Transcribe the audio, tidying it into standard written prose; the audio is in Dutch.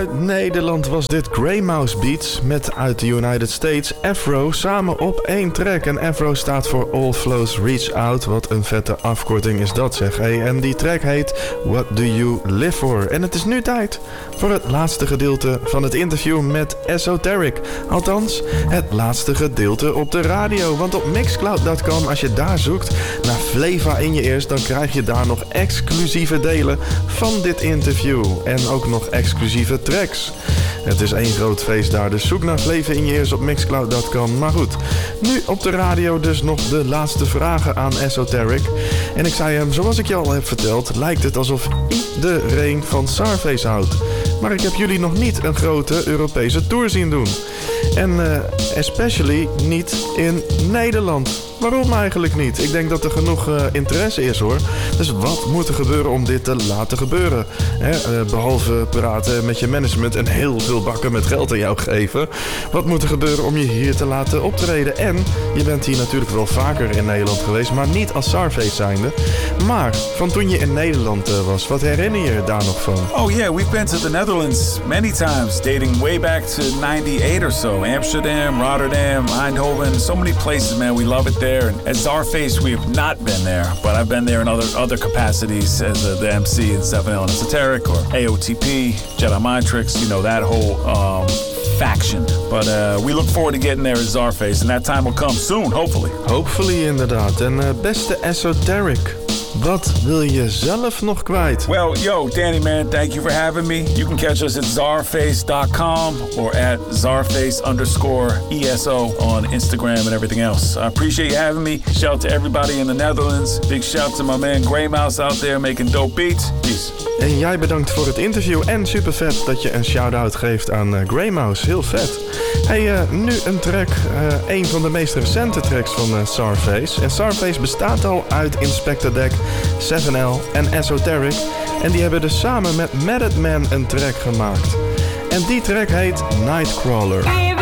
Uit Nederland was dit Grey Mouse Beats met uit de United States Afro samen op één track. En Afro staat voor All Flows Reach Out, wat een vette afkorting is dat zeg. Hey, en die track heet What Do You Live For? En het is nu tijd voor het laatste gedeelte van het interview met Esoteric. Althans, het laatste gedeelte op de radio. Want op Mixcloud.com, als je daar zoekt naar Flava in je ears, dan krijg je daar nog exclusieve delen van dit interview. En ook nog exclusieve tracks. Het is één groot feest daar, dus zoek naar Flava in je ears op Mixcloud.com. Maar goed, nu op de radio dus nog de laatste vragen aan Esoteric. En ik zei hem, zoals ik je al heb verteld, lijkt het alsof iedereen van Czarface houdt. Maar ik heb jullie nog niet een grote Europese tour zien doen. En especially niet in Nederland. Waarom eigenlijk niet? Ik denk dat er genoeg interesse is hoor. Dus wat moet er gebeuren om dit te laten gebeuren? Behalve praten met je management en heel veel bakken met geld aan jou geven. Wat moet er gebeuren om je hier te laten optreden? En je bent hier natuurlijk wel vaker in Nederland geweest, maar niet als Czarface zijnde. Maar van toen je in Nederland was, wat herinner je daar nog van? Oh yeah, we've been to the Netherlands many times, dating way back to 98 or so. Amsterdam, Rotterdam, Eindhoven, so many places, man. We love it there. And as Czarface, we have not been there, but I've been there in other capacities as the MC in 7L and Esoteric or AOTP, Jedi Mind Tricks, you know, that whole faction. But we look forward to getting there as Czarface, and that time will come soon, hopefully. Hopefully, inderdaad. En beste Esoteric, wat wil je zelf nog kwijt? Well, yo, Danny, man, thank you for having me. You can catch us at czarface.com or at czarface_ESO on Instagram and everything else. I appreciate you having me. Shout out to everybody in the Netherlands. Big shout out to my man Grey Mouse out there making dope beats. Peace. En jij bedankt voor het interview en super vet dat je een shout-out geeft aan Grey Mouse. Heel vet. Hey, nu een track, een van de meest recente tracks van Czarface. En Czarface bestaat al uit Inspector Deck, 7L en Esoteric. En die hebben dus samen met Method Man een track gemaakt. En die track heet Nightcrawler.